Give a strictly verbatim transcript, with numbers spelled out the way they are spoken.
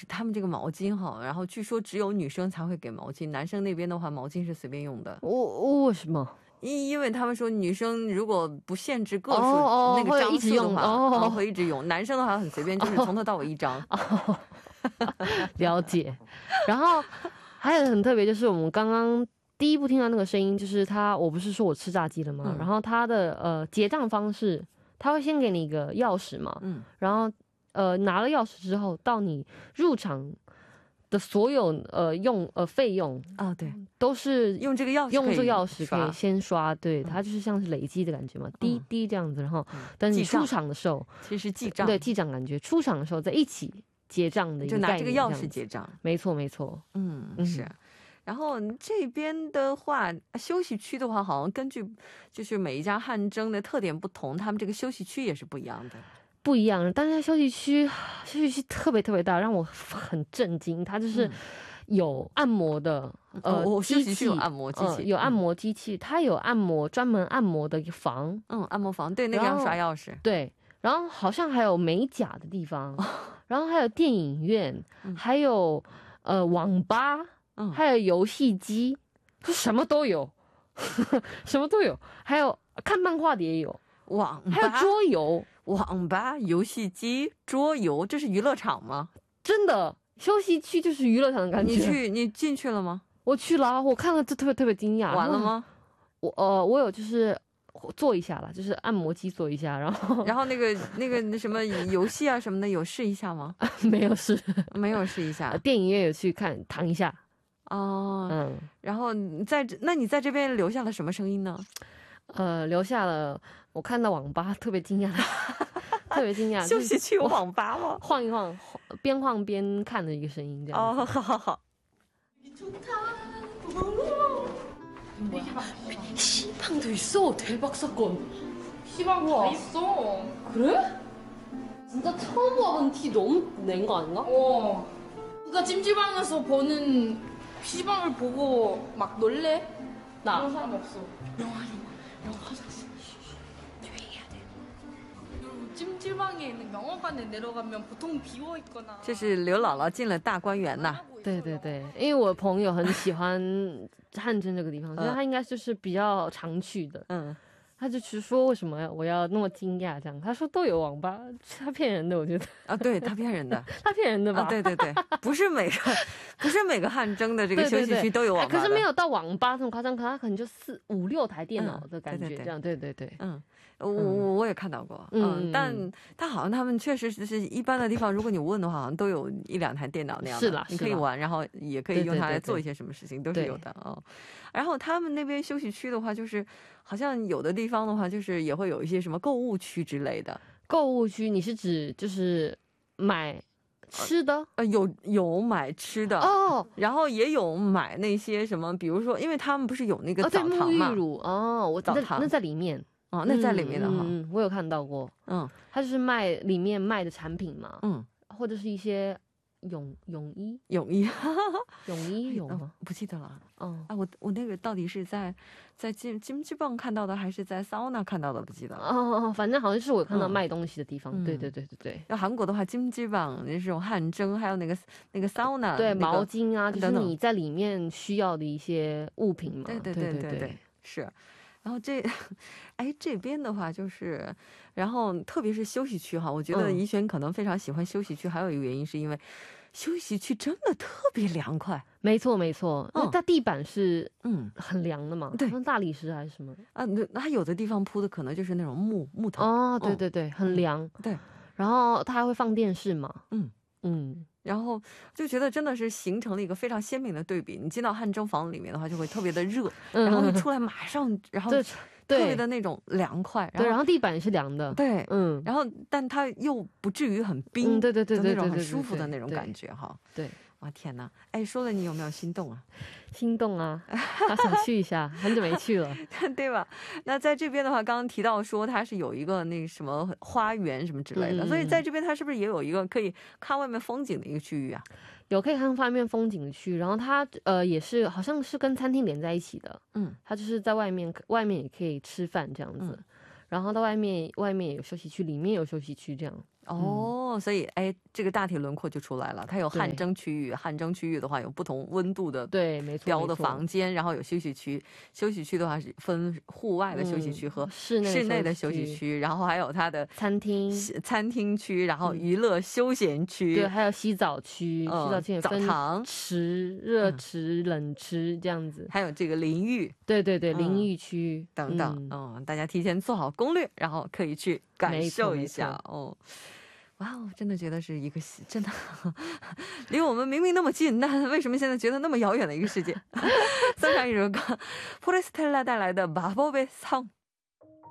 就是他们这个毛巾哈，然后据说只有女生才会给毛巾，男生那边的话毛巾是随便用的。 我为什么？ 因因为他们说女生如果不限制个数、 哦哦、 那个张数的话， 哦哦、会一直用。男生的话很随便，就是从头到尾一张。 哦、了解。然后还有很特别，就是我们刚刚第一步听到那个声音，就是他，我不是说我吃炸鸡了吗？嗯、然后他的呃结账方式，他会先给你一个钥匙嘛，嗯，然后呃拿了钥匙之后，到你入场的所有呃用呃费用啊、哦，对， 都是用这个钥匙， 用这个钥匙可以先刷，对，它就是像是累积的感觉嘛，嗯、滴滴这样子，然后等你出场的时候， 其实记账， 对，记账感觉，出场的时候再一起结账的一个概念， 就拿这个钥匙结账， 没错没错， 嗯，嗯是。然后这边的话，休息区的话，好像根据就是每一家汗蒸的特点不同，他们这个休息区也是不一样的。 不一样，但是休息区休息区特别特别大，让我很震惊。它就是有按摩的、 嗯、呃、哦、机器，休息区有按摩机器、 呃，有按摩机器，它有按摩专门按摩的房， 嗯，按摩房，对，那个要刷钥匙， 对。然后好像还有美甲的地方，哦、然后还有电影院，嗯、还有呃网吧，嗯、还有游戏机，就什么都有，什么都有。还有看漫画的也有， 网吧， 还有桌游。 网吧、游戏机、桌游，这是娱乐场吗？ 真的，休息区就是娱乐场的感觉。 你去，你进去了吗？ 我去了，我看了就特别特别惊讶。 完了吗？ 我呃，我有就是做一下了，就是按摩机做一下，然后然后那个那个那什么游戏啊什么的有试一下吗？ 没有试， 没有试一下。 电影院有去看，躺一下。 哦，嗯，然后在那你在这边留下了什么声音呢？ 呃，留下了，我看到网吧特别惊讶，特别惊讶。 休息区有网吧吗？ 晃一晃，边晃边看的一个声音，这样。 哦，好好好。 시방도 있어. 대박 사건. 시방 다 있어. 그래? 진짜 처음 와본 티 너무 낸 거 아닌가? 어. 그러니까 찜질방에서 보는 피지방을 보고 막 놀래? 나. 그런 사람 없어. 영화 영화 영화 화장실. 조용히 해야 돼. 그리고 찜질방에 있는 영화관에 내려가면 보통 비어 있거나. 这是刘姥姥进了大观园呐。 对对对，因为我朋友很喜欢汗蒸这个地方，所以他应该就是比较常去的。嗯，他就去说为什么我要那么惊讶这样？他说都有网吧，他骗人的，我觉得啊，对他骗人的， 他骗人的吧？ 啊、对对对，不是每个不是每个汗蒸的这个休息区都有网吧， 可是没有到网吧这么夸张，可他可能就四五六台电脑的感觉，嗯、对对对这样，对对对， 嗯。我我我也看到过，嗯，嗯但他好像他们确实是一般的地方，如果你问的话，好像都有一两台电脑那样的， 是啦， 你可以玩，然后也可以用它来做一些什么事情，都是有的哦。然后他们那边休息区的话，就是好像有的地方的话，就是也会有一些什么购物区之类的。 购物区，你是指就是买吃的？ 呃，有有买吃的哦，然后也有买那些什么，比如说，因为他们不是有那个澡堂嘛， 沐浴乳哦，我澡堂那在里面。 哦，那在里面的哈、 嗯嗯，我有看到过，嗯，它就是卖里面卖的产品嘛，嗯，或者是一些泳泳衣， 泳衣， 泳衣有吗、 哦？不记得了，嗯啊，我我那个到底是在在金金鸡棒看到的，还是在桑拿看到的？不记得了。 哦哦，反正好像是我看到卖东西的地方，嗯、对对对对对。 要韩国的话，金鸡棒那种汗蒸，还有那个那个桑拿， 对、 那个、 毛巾啊，就是你在里面需要的一些物品嘛， 对对对对 对, 对, 对，是。然后这，哎，这边的话就是，然后特别是休息区哈，我觉得怡璇可能非常喜欢休息区，嗯、还有一个原因是因为休息区真的特别凉快。 没错没错，那、嗯、它地板是嗯很凉的嘛， 对， 大理石还是什么啊？它有的地方铺的可能就是那种木木头哦，对对对，很凉、 嗯。对， 然后它还会放电视嘛，嗯嗯。然后就觉得真的是形成了一个非常鲜明的对比。你进到汗蒸房里面的话，就会特别的热，嗯、然后一出来马上，然后特别的那种凉快。 对，然后地板也是凉的。 对，嗯，然后但它又不至于很冰， 嗯、对对对对， 那种很舒服的那种感觉哈。 对， 哇天哪！哎，说了你有没有心动啊？ 心动啊！他想去一下，很久没去了， 对吧？那在这边的话，刚刚提到说它是有一个那什么花园什么之类的，嗯、所以在这边它是不是也有一个可以看外面风景的一个区域啊？ 有可以看外面风景的区域，然后它呃也是好像是跟餐厅连在一起的，嗯，它就是在外面外面也可以吃饭这样子，嗯、然后到外面外面也有休息区，里面有休息区这样。 哦，所以哎，这个大体轮廓就出来了。它有汗对蒸区域，汗蒸区域的话有不同温度的对，没错， 标的没错房间，然后有休息区。休息区的话是分户外的休息区和嗯室内室内的休息区休息区，然后还有它的餐厅， 餐厅区，然后嗯娱乐休闲区， 对，还有洗澡区， 嗯洗澡区也澡分堂池、热嗯池、冷池这样子。 还有这个淋浴对对对，淋嗯浴区等等。 嗯嗯，大家提前做好攻略，然后可以去感没错受一没错下哦。哇哦，真的觉得是一个喜真的离我们明明那么近，但为什么现在觉得那么遥远的一个世界？送上一首歌，포레스텔라带来的《마법의 성》。